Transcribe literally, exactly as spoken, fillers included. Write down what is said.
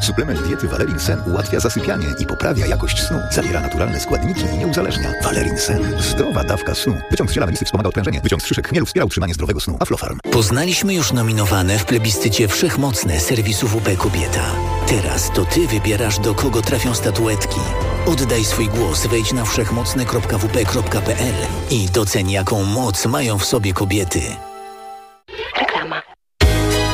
Suplement diety Valerin Sen ułatwia zasypianie i poprawia jakość snu. Zawiera naturalne składniki i nie uzależnia. Valerin Sen. Zdrowa dawka snu. Wyciąg z ziela melisy wspomaga odprężenie. Wyciąg z szyszek chmielu wspiera utrzymanie zdrowego snu. Aflofarm. Poznaliśmy już nominowane w plebiscycie Wszechmocne serwisu W P Kobieta. Teraz to ty wybierasz, do kogo trafią statuetki. Oddaj swój głos, wejdź na wszechmocne kropka w p kropka p l i doceń, jaką moc mają w sobie kobiety.